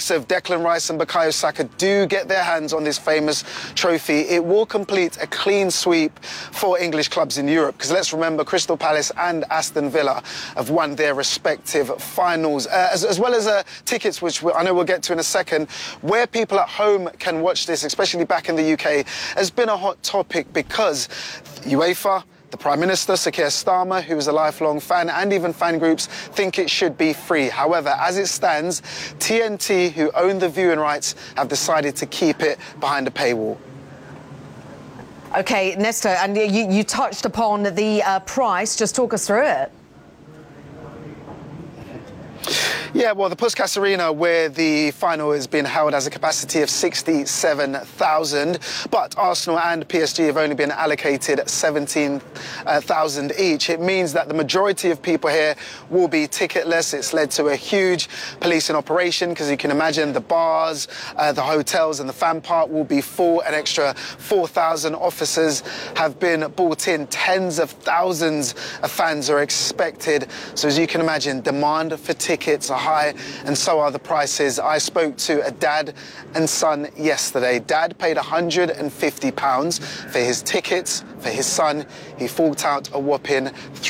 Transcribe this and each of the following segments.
likes of Declan Rice and Bukayo Saka do get their hands on this famous trophy, it will complete a clean sweep for English clubs in Europe. Because let's remember, Crystal Palace and Aston Villa have won their respective finals, as well as tickets, which I know we'll get to in a second. Where people at home can watch this, especially back in the UK, has been a hot topic because UEFA, the Prime Minister, Sir Keir Starmer, who is a lifelong fan, and even fan groups think it should be free. However, as it stands, TNT, who own the viewing rights, have decided to keep it behind a paywall. OK, Nestor, and you touched upon the price. Just talk us through it. Yeah, well, the Puskas Arena, where the final is being held, has a capacity of 67,000, but Arsenal and PSG have only been allocated 17,000 each. It means that the majority of people here will be ticketless. It's led to a huge policing operation because you can imagine the bars, the hotels and the fan park will be full. An extra 4,000 officers have been brought in. Tens of thousands of fans are expected. So as you can imagine, demand for tickets are high, and so are the prices. I spoke to a dad and son yesterday. Dad paid £150 for his tickets for his son. He forked out a whopping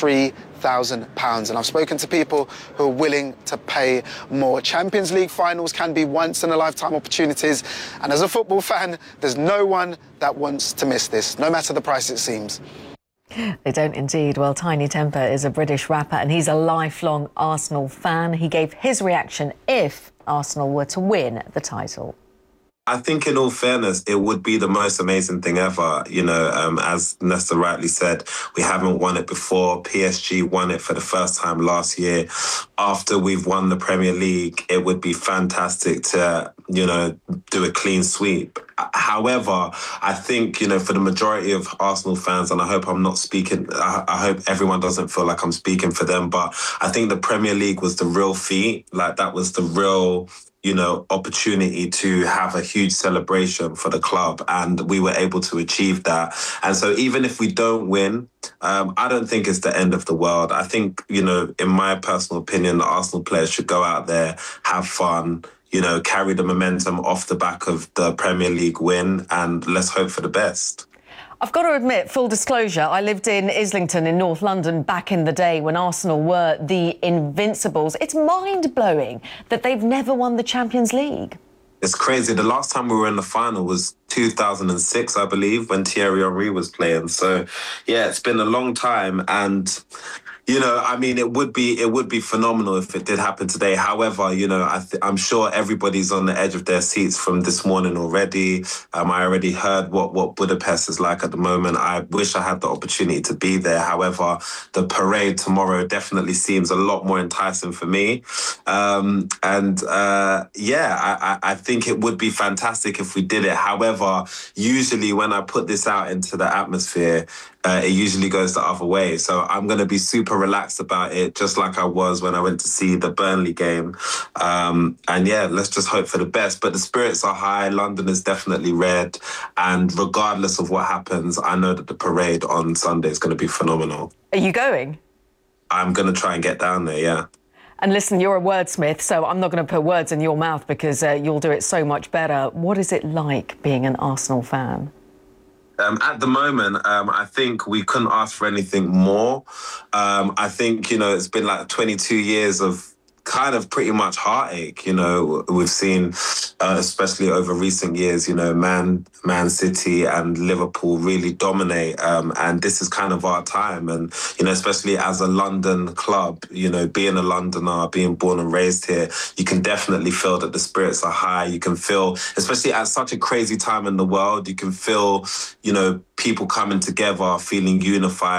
£3,000. And I've spoken to people who are willing to pay more. Champions League finals can be once-in-a-lifetime opportunities. And as a football fan, there's no one that wants to miss this, no matter the price it seems. They don't indeed. Well, Tiny Temper is a British rapper and he's a lifelong Arsenal fan. He gave his reaction if Arsenal were to win the title. I think in all fairness, it would be the most amazing thing ever. You know, as Nestor rightly said, we haven't won it before. PSG won it for the first time last year. After we've won the Premier League, it would be fantastic to, you know, do a clean sweep. However, I think, you know, for the majority of Arsenal fans, and I hope I'm not speaking, I hope everyone doesn't feel like I'm speaking for them, but I think the Premier League was the real feat. Like, that was the real, you know, opportunity to have a huge celebration for the club, and we were able to achieve that. And so even if we don't win, I don't think it's the end of the world. I think, you know, in my personal opinion, the Arsenal players should go out there, have fun, you know, carry the momentum off the back of the Premier League win, and let's hope for the best. I've got to admit, full disclosure, I lived in Islington in North London back in the day when Arsenal were the Invincibles. It's mind-blowing that they've never won the Champions League. It's crazy. The last time we were in the final was 2006, I believe, when Thierry Henry was playing. So, yeah, it's been a long time. And, you know, I mean, it would be phenomenal if it did happen today. However, you know, I'm sure everybody's on the edge of their seats from this morning already. I already heard what Budapest is like at the moment. I wish I had the opportunity to be there. However, the parade tomorrow definitely seems a lot more enticing for me. Yeah, I think it would be fantastic if we did it. However, usually when I put this out into the atmosphere, it usually goes the other way. So I'm going to be super relaxed about it, just like I was when I went to see the Burnley game. And yeah, let's just hope for the best. But the spirits are high. London is definitely red. And regardless of what happens, I know that the parade on Sunday is going to be phenomenal. Are you going? I'm going to try and get down there, yeah. And listen, you're a wordsmith, so I'm not going to put words in your mouth because you'll do it so much better. What is it like being an Arsenal fan? At the moment, I think we couldn't ask for anything more. I think, you know, it's been like 22 years of kind of pretty much heartache. You know, we've seen, especially over recent years, you know, Man City and Liverpool really dominate. And this is kind of our time. And, you know, especially as a London club, you know, being a Londoner, being born and raised here, you can definitely feel that the spirits are high. You can feel, especially at such a crazy time in the world, you can feel, you know, people coming together, feeling unified.